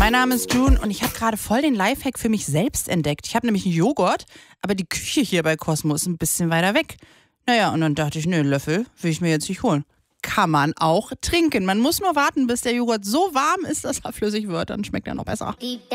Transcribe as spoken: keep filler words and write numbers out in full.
Mein Name ist June und ich habe gerade voll den Lifehack für mich selbst entdeckt. Ich habe nämlich einen Joghurt, aber die Küche hier bei Cosmo ist ein bisschen weiter weg. Naja, und dann dachte ich, ne, Löffel will ich mir jetzt nicht holen. Kann man auch trinken. Man muss nur warten, bis der Joghurt so warm ist, dass er flüssig wird. Dann schmeckt er noch besser.